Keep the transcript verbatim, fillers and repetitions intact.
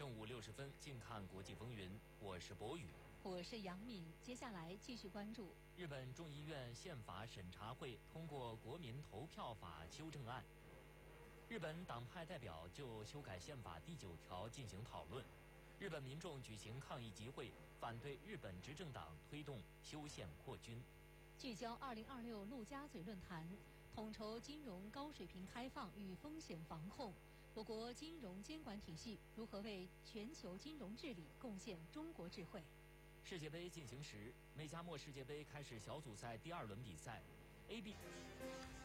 正午六十分，静看国际风云，我是博宇， 我是杨敏。接下来继续关注日本众议院宪法审查会通过国民投票法修正案。日本党派代表就修改宪法第九条进行讨论。日本民众举行抗议集会，反对日本执政党推动修宪扩军。 聚焦二零二六陆家嘴论坛，统筹金融高水平开放与风险防控。我国金融监管体系如何为全球金融治理贡献中国智慧？ 世界杯进行时，美加墨世界杯开始小组赛第二轮比赛 ，A B。